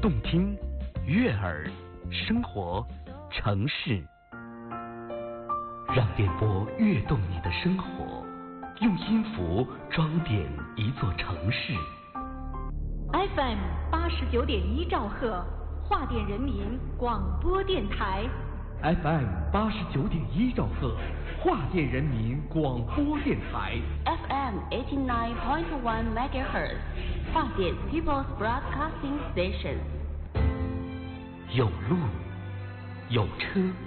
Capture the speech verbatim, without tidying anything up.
动听、悦耳、生活、城市，让电波跃动你的生活，用音符装点一座城市。 F M 八十九点一兆赫，华电人民广播电台。 F M 八十九点一兆赫，华电人民广播电台。 F M eighty nine point one megahertz， 华电 People's Broadcasting Station。 有路，有车，